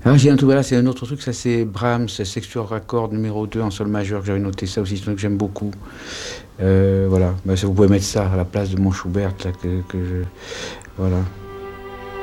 Ah, j'ai un truc, voilà, c'est un autre truc, ça c'est Brahms, Sextuor Raccord numéro 2 en sol majeur, que j'avais noté ça aussi, c'est un truc que j'aime beaucoup. Voilà, bah, vous pouvez mettre ça à la place de mon Schubert, là, voilà.